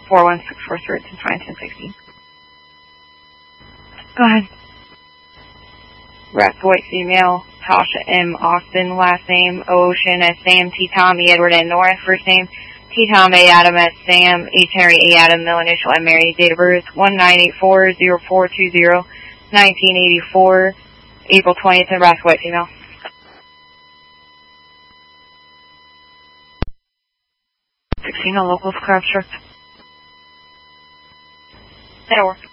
41643. It's 1060. Go ahead. Rex White female, Tasha M. Austin, last name, Ocean S. Sam, T. Tom, E. Edward N. Norris, first name, T. Tom, A. Adam, S. Sam, H. Henry, A. Adam, middle initial, M. Mary, date of birth, 1984-0420, 1984, April 20th, Nebraska White female. On local crowd struck. That'll work.